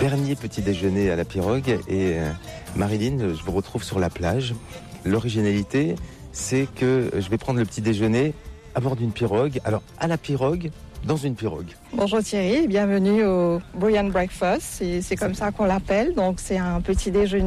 Dernier petit déjeuner à la pirogue et Marilyn, je vous retrouve sur la plage. L'originalité, c'est que je vais prendre le petit déjeuner à bord d'une pirogue. Alors, à la pirogue, dans une pirogue. Bonjour Thierry, bienvenue au Boyan Breakfast. C'est comme ça qu'on l'appelle. Donc, c'est un petit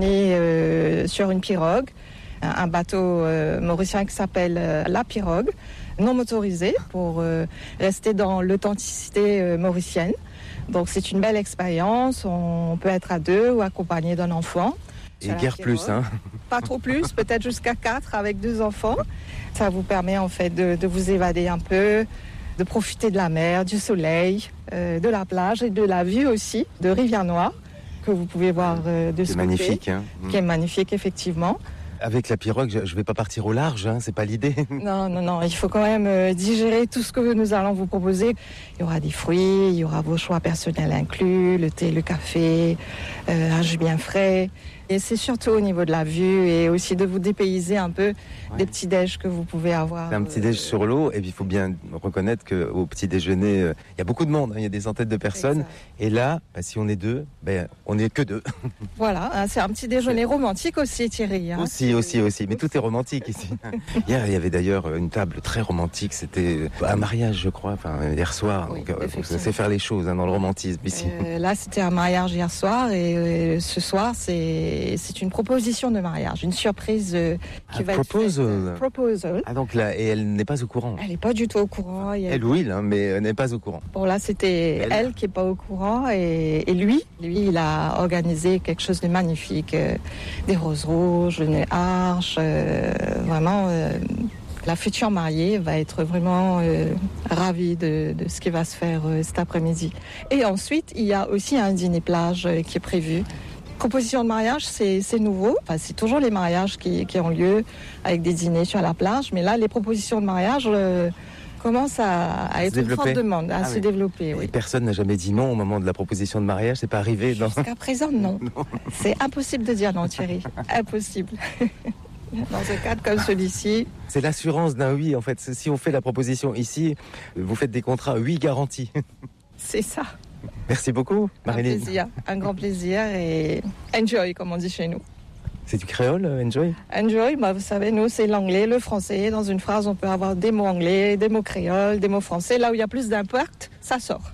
déjeuner sur une pirogue. Un bateau mauricien qui s'appelle La Pirogue, non motorisé, pour rester dans l'authenticité mauricienne. Donc c'est une belle expérience, on peut être à 2 ou accompagné d'un enfant. Et guère plus, hein. Pas trop plus, peut-être jusqu'à 4 avec 2 enfants. Ça vous permet en fait de vous évader un peu, de profiter de la mer, du soleil, de la plage et de la vue aussi de Rivière-Noire que vous pouvez voir de ce côté. Magnifique, hein. Qui est magnifique effectivement. Avec la pirogue, je vais pas partir au large, hein, c'est pas l'idée. Non, il faut quand même digérer tout ce que nous allons vous proposer. Il y aura des fruits, il y aura vos choix personnels inclus, le thé, le café, un jus bien frais. Et c'est surtout au niveau de la vue et aussi de vous dépayser un peu des petits déj que vous pouvez avoir. C'est un petit déj sur l'eau et puis il faut bien reconnaître qu'au petit déjeuner, il y a beaucoup de monde, hein, il y a des centaines de personnes. Exact. Et là, si on est 2, on n'est que 2. Voilà, hein, c'est un petit déjeuner romantique aussi Thierry. Hein. Aussi, mais tout est romantique ici. Hier, il y avait d'ailleurs une table très romantique, c'était un mariage je crois, hier soir. Oui, donc on sait faire les choses, hein, dans le romantisme ici. Là, c'était un mariage hier soir et ce soir, c'est une proposition de mariage, une surprise qui va être faite. Proposal. Ah donc là, et elle n'est pas au courant. Elle n'est pas du tout au courant. Elle oui, hein, mais elle n'est pas au courant. Bon là, c'était elle qui n'est pas au courant et lui, il a organisé quelque chose de magnifique, des roses rouges, une arche, vraiment. La future mariée va être vraiment ravie de ce qui va se faire cet après-midi. Et ensuite, il y a aussi un dîner plage qui est prévu. Proposition de mariage, c'est nouveau. Enfin, c'est toujours les mariages qui ont lieu avec des dîners sur la plage. Mais là, les propositions de mariage commencent à être une forte demande, à se développer. Oui. Et personne n'a jamais dit non au moment de la proposition de mariage. C'est pas arrivé. Jusqu'à présent, non. C'est impossible de dire non, Thierry. Impossible. Dans un cadre comme celui-ci. C'est l'assurance d'un oui, en fait. Si on fait la proposition ici, vous faites des contrats oui garantis. C'est ça. Merci beaucoup, Marilyn. Un plaisir, un grand plaisir et enjoy, comme on dit chez nous. C'est du créole, enjoy? Enjoy, vous savez, nous, c'est l'anglais, le français. Dans une phrase, on peut avoir des mots anglais, des mots créoles, des mots français. Là où il y a plus d'impact, ça sort.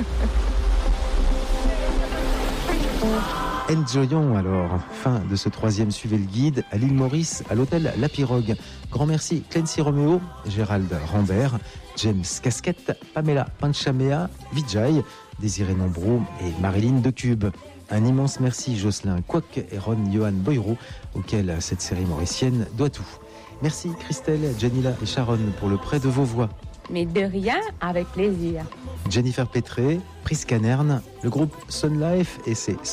Enjoyons alors. Fin de ce 3e Suivez le guide à l'île Maurice, à l'hôtel La Pirogue. Grand merci Clancy Roméo, Gérald Rambert, James Casquette, Pamela Panchamea, Vijay, Désiré Nombrou et Marilyn Decube. Un immense merci Jocelyn Quoc et Ron Johan Boyro, auquel cette série mauricienne doit tout. Merci Christelle, Janila et Sharon pour le prêt de vos voix. Mais de rien, avec plaisir. Jennifer Pétré, Prisca Nern, le groupe Sun Life et ses